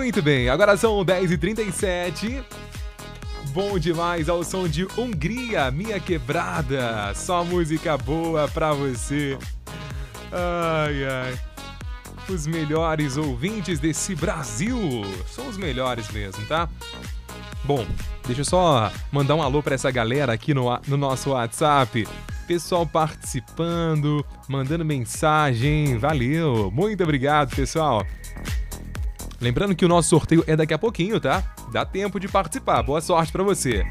Muito bem, agora são 10h37. Bom demais ao som de Hungria, Minha Quebrada. Só música boa pra você. Ai, ai. Os melhores ouvintes desse Brasil. São os melhores mesmo, tá? Bom, deixa eu só mandar um alô pra essa galera aqui no nosso WhatsApp. Pessoal participando, mandando mensagem. Valeu, muito obrigado, pessoal. Lembrando que o nosso sorteio é daqui a pouquinho, tá? Dá tempo de participar. Boa sorte pra você.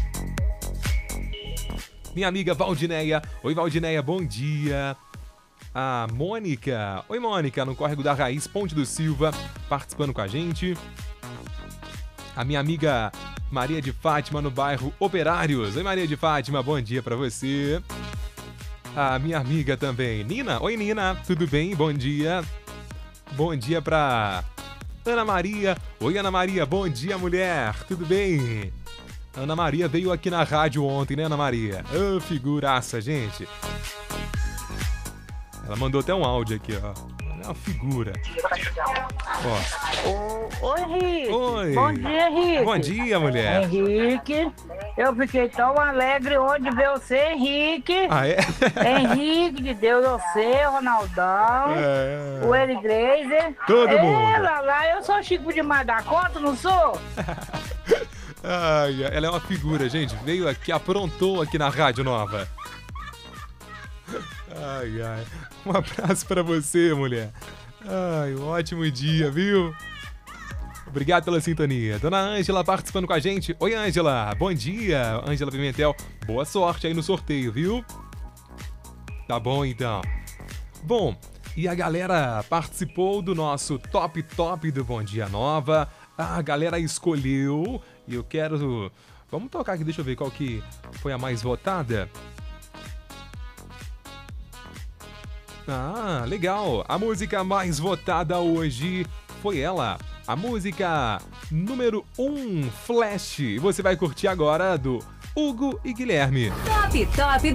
Minha amiga Valdineia. Oi, Valdineia, bom dia. A Mônica. Oi, Mônica, no Córrego da Raiz, Ponte do Silva, participando com a gente. A minha amiga Maria de Fátima, no bairro Operários. Oi, Maria de Fátima, bom dia pra você. A minha amiga também, Nina. Oi, Nina, tudo bem? Bom dia. Bom dia pra Ana Maria. Oi, Ana Maria, bom dia, mulher. Tudo bem? Ana Maria veio aqui na rádio ontem, né, Ana Maria? Ô, figuraça, gente. Ela mandou até um áudio aqui, ó. É uma figura. Ó. Oi, Henrique. Oi. Bom dia, Henrique. Bom dia, mulher. Henrique, eu fiquei tão alegre onde ver você, Henrique. Ah, é? Henrique de Deus, você, Ronaldão, É. o Eli Glazer. Todo mundo. Lá, eu sou chico demais da conta, não sou? Ai, ela é uma figura, gente. Veio aqui, aprontou aqui na Rádio Nova. Ai, ai. Um abraço pra você, mulher. Ai, um ótimo dia, viu? Obrigado pela sintonia. Dona Ângela participando com a gente. Oi, Ângela. Bom dia, Ângela Pimentel. Boa sorte aí no sorteio, viu? Tá bom, então. Bom, e a galera participou do nosso Top do Bom Dia Nova. A galera escolheu e eu quero... Vamos tocar aqui, deixa eu ver qual que foi a mais votada. Ah, legal. A música mais votada hoje foi ela. A música número 1, Flash. Você vai curtir agora do Hugo e Guilherme. Top